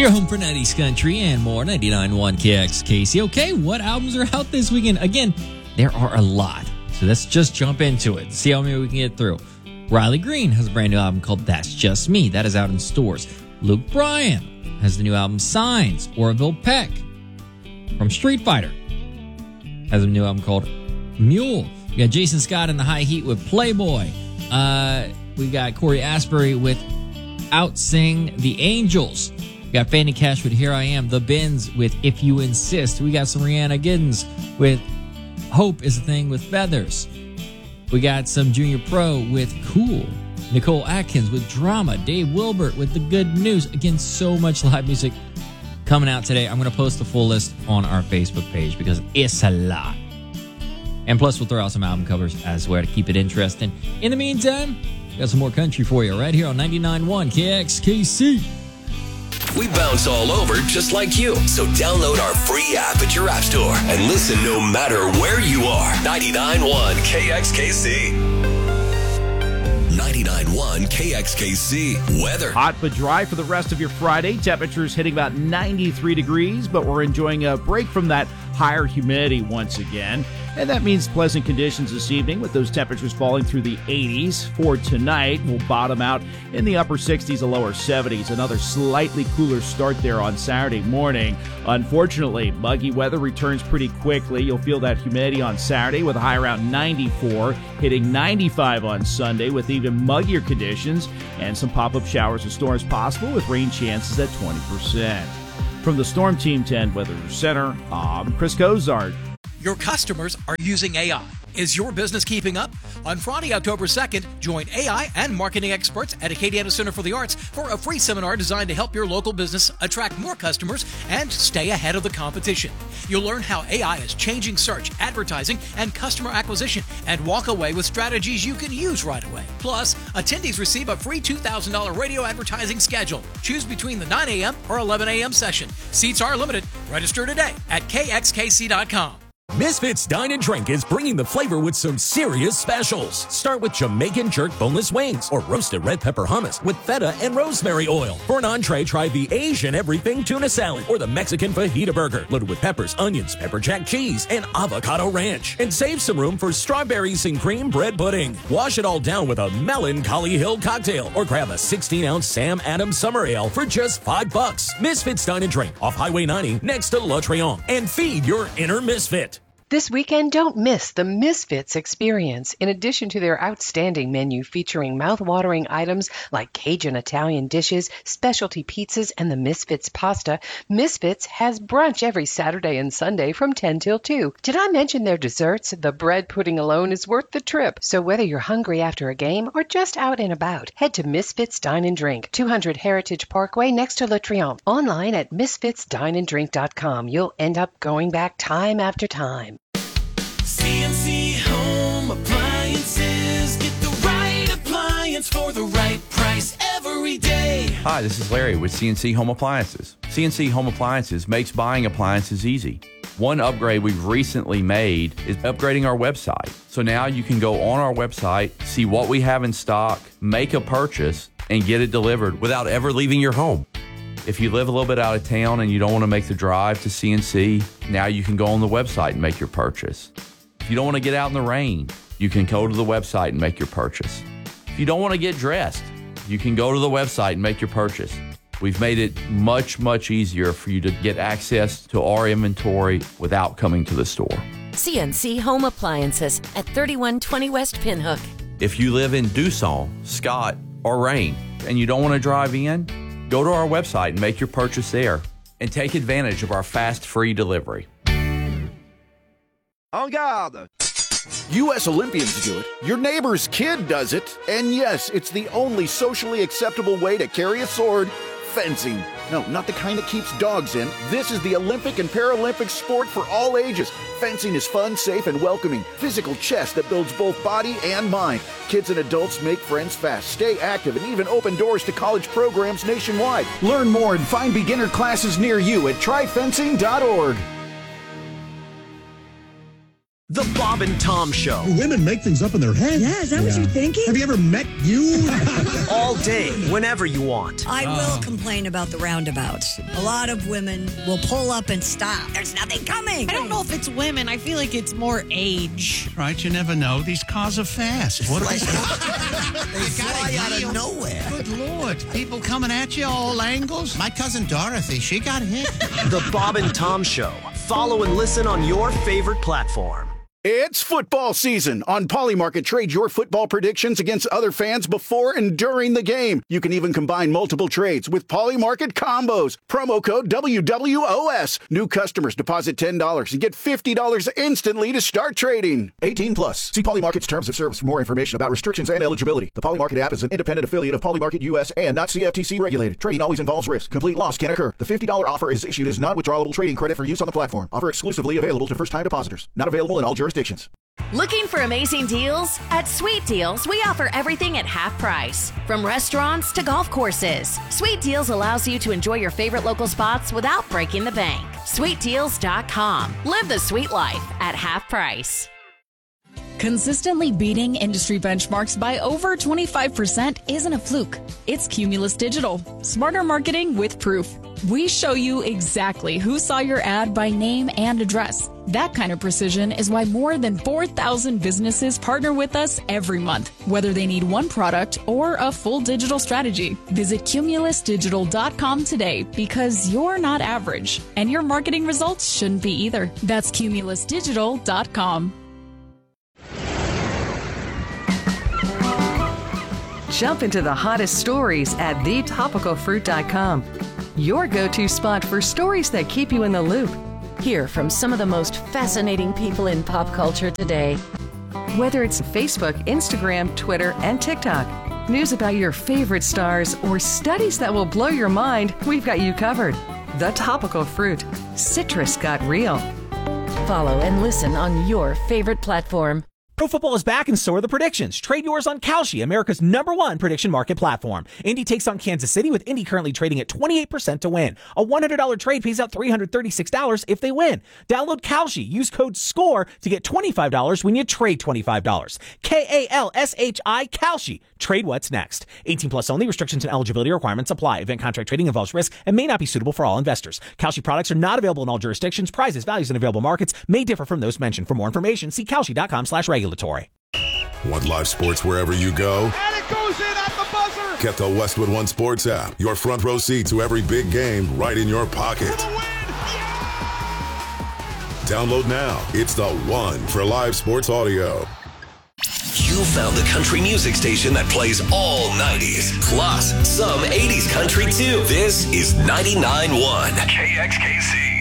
Your home for 90s country and more. 99.1 KXKC. Okay, what albums are out this weekend? Again, there are a lot. So let's just jump into it. See how many we can get through. Riley Green has a brand new album called That's Just Me. That is out in stores. Luke Bryan has the new album Signs. Orville Peck from Street Fighter has a new album called Mule. We got Jason Scott in the High Heat with Playboy. We got Corey Asbury with Outsing the Angels. We got Fanny Cash with Here I Am. The Bins with If You Insist. We got some Rihanna Giddens with Hope is a Thing with Feathers. We got some Junior Pro with Cool. Nicole Atkins with Drama. Dave Wilbert with The Good News. Again, so much live music coming out today. I'm going to post the full list on our Facebook page because it's a lot. And plus, we'll throw out some album covers as well to keep it interesting. In the meantime, we got some more country for you right here on 99.1 KXKC. We bounce all over just like you. So download our free app at your app store and listen no matter where you are. 99.1 KXKC. 99.1 KXKC weather. Hot but dry for the rest of your Friday. Temperatures hitting about 93 degrees, but we're enjoying a break from that higher humidity once again. And that means pleasant conditions this evening with those temperatures falling through the 80s. For tonight, we'll bottom out in the upper 60s and lower 70s. Another slightly cooler start there on Saturday morning. Unfortunately, muggy weather returns pretty quickly. You'll feel that humidity on Saturday with a high around 94, hitting 95 on Sunday with even muggier conditions and some pop-up showers and storms possible with rain chances at 20%. From the Storm Team 10 Weather Center, I'm Chris Cozart. Your customers are using AI. Is your business keeping up? On Friday, October 2nd, join AI and marketing experts at Acadiana Center for the Arts for a free seminar designed to help your local business attract more customers and stay ahead of the competition. You'll learn how AI is changing search, advertising, and customer acquisition, and walk away with strategies you can use right away. Plus, attendees receive a free $2,000 radio advertising schedule. Choose between the 9 a.m. or 11 a.m. session. Seats are limited. Register today at kxkc.com. Misfits Dine and Drink is bringing the flavor with some serious specials. Start with Jamaican jerk boneless wings or roasted red pepper hummus with feta and rosemary oil. For an entree, try the Asian everything tuna salad or the Mexican fajita burger loaded with peppers, onions, pepper jack cheese, and avocado ranch. And save some room for strawberries and cream bread pudding. Wash it all down with a Melancholy Hill cocktail or grab a 16-ounce Sam Adams Summer Ale for just $5. Misfits Dine and Drink off Highway 90 next to La Triangle. And feed your inner misfit. This weekend, don't miss the Misfits experience. In addition to their outstanding menu featuring mouth-watering items like Cajun Italian dishes, specialty pizzas, and the Misfits pasta, Misfits has brunch every Saturday and Sunday from 10 till 2. Did I mention their desserts? The bread pudding alone is worth the trip. So whether you're hungry after a game or just out and about, head to Misfits Dine and Drink, 200 Heritage Parkway next to La Triumph. Online at misfitsdineanddrink.com. You'll end up going back time after time. CNC Home Appliances. Get the right appliance for the right price every day. Hi, this is Larry with CNC Home Appliances. CNC Home Appliances makes buying appliances easy. One upgrade we've recently made is upgrading our website. So now you can go on our website, see what we have in stock, make a purchase, and get it delivered without ever leaving your home. If you live a little bit out of town and you don't want to make the drive to CNC, now you can go on the website and make your purchase. If you don't want to get out in the rain, you can go to the website and make your purchase. If you don't want to get dressed, you can go to the website and make your purchase. We've made it much, much easier for you to get access to our inventory without coming to the store. CNC Home Appliances at 3120 West Pinhook. If you live in Dusson, Scott, or Rain, and you don't want to drive in, go to our website and make your purchase there and take advantage of our fast, free delivery. En garde! U.S. Olympians do it, your neighbor's kid does it, and yes, it's the only socially acceptable way to carry a sword, fencing. No, not the kind that keeps dogs in. This is the Olympic and Paralympic sport for all ages. Fencing is fun, safe, and welcoming. Physical chess that builds both body and mind. Kids and adults make friends fast, stay active, and even open doors to college programs nationwide. Learn more and find beginner classes near you at tryfencing.org. The Bob Bob and Tom Show. Women make things up in their head. Yeah, is that what you're thinking? Have you ever met you? All day, whenever you want. I will complain about the roundabouts. A lot of women will pull up and stop. There's nothing coming. I don't know if it's women. I feel like it's more age. Right, you never know. These cars are fast. What They fly out of nowhere. Good Lord. People coming at you all angles. My cousin Dorothy, she got hit. The Bob and Tom Show. Follow and listen on your favorite platform. It's football season. On Polymarket, trade your football predictions against other fans before and during the game. You can even combine multiple trades with Polymarket combos. Promo code WWOS. New customers deposit $10 and get $50 instantly to start trading. 18 plus. See Polymarket's terms of service for more information about restrictions and eligibility. The Polymarket app is an independent affiliate of Polymarket US and not CFTC regulated. Trading always involves risk. Complete loss can occur. The $50 offer is issued as non-withdrawable trading credit for use on the platform. Offer exclusively available to first-time depositors. Not available in all jurisdictions. Looking for amazing deals? At Sweet Deals, we offer everything at half price. From restaurants to golf courses. Sweet Deals allows you to enjoy your favorite local spots without breaking the bank. SweetDeals.com. Live the sweet life at half price. Consistently beating industry benchmarks by over 25% isn't a fluke. It's Cumulus Digital. Smarter marketing with proof. We show you exactly who saw your ad by name and address. That kind of precision is why more than 4,000 businesses partner with us every month, whether they need one product or a full digital strategy. Visit cumulusdigital.com today because you're not average, and your marketing results shouldn't be either. That's cumulusdigital.com. Jump into the hottest stories at thetopicalfruit.com. Your go-to spot for stories that keep you in the loop. Hear from some of the most fascinating people in pop culture today. Whether it's Facebook, Instagram, Twitter, and TikTok, news about your favorite stars, or studies that will blow your mind, we've got you covered. The Topical Fruit. Citrus got real. Follow and listen on your favorite platform. Pro football is back and so are the predictions. Trade yours on Kalshi, America's #1 prediction market platform. Indy takes on Kansas City with Indy currently trading at 28% to win. A $100 trade pays out $336 if they win. Download Kalshi. Use code SCORE to get $25 when you trade $25. KALSHI Kalshi. Trade what's next. 18 plus only. Restrictions and eligibility requirements apply. Event contract trading involves risk and may not be suitable for all investors. Kalshi products are not available in all jurisdictions. Prices, values, and available markets may differ from those mentioned. For more information, see kalshi.com/regulatory. Want live sports wherever you go? And it goes in at the buzzer! Get the Westwood One Sports app. Your front row seat to every big game right in your pocket. Download now. It's the one for live sports audio. You found the country music station that plays all 90s, plus some 80s country too. This is 99.1 KXKC.